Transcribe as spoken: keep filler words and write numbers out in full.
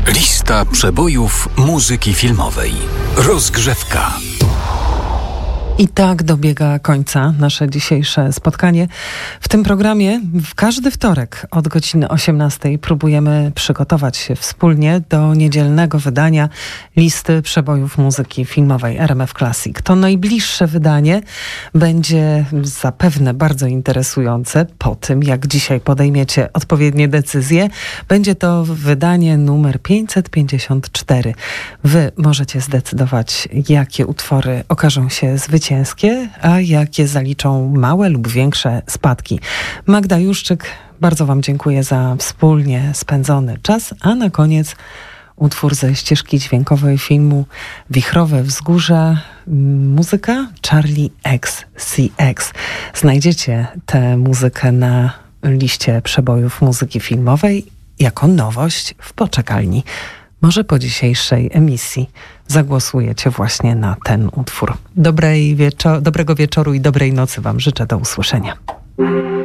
Lista przebojów muzyki filmowej. Rozgrzewka. I tak dobiega końca nasze dzisiejsze spotkanie. W tym programie w każdy wtorek od godziny osiemnastej próbujemy przygotować się wspólnie do niedzielnego wydania listy przebojów muzyki filmowej R M F Classic. To najbliższe wydanie będzie zapewne bardzo interesujące po tym, jak dzisiaj podejmiecie odpowiednie decyzje. Będzie to wydanie numer pięćset pięćdziesiąt cztery. Wy możecie zdecydować, jakie utwory okażą się zwycięskie, a jakie zaliczą małe lub większe spadki. Magda Juszczyk, bardzo wam dziękuję za wspólnie spędzony czas, a na koniec utwór ze ścieżki dźwiękowej filmu Wichrowe Wzgórza, muzyka Charlie X C X. Znajdziecie tę muzykę na liście przebojów muzyki filmowej jako nowość w poczekalni. Może po dzisiejszej emisji zagłosujecie właśnie na ten utwór. Dobrej wieczo- dobrego wieczoru i dobrej nocy wam życzę. Do usłyszenia.